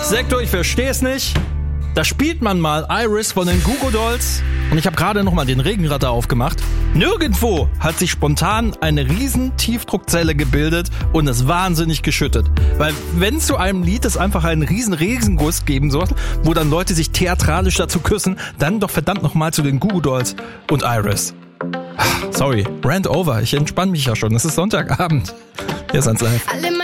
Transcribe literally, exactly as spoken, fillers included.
Sektor, ich versteh's nicht. Da spielt man mal Iris von den Goo Goo Dolls und ich habe gerade nochmal den Regenradar aufgemacht. Nirgendwo hat sich spontan eine riesen Tiefdruckzelle gebildet und es wahnsinnig geschüttet. Weil wenn zu einem Lied es einfach einen riesen Regenguss geben soll, wo dann Leute sich theatralisch dazu küssen, dann doch verdammt nochmal zu den Goo Goo Dolls und Iris. Sorry, rant over, ich entspanne mich ja schon, es ist Sonntagabend. Hier ist eins live.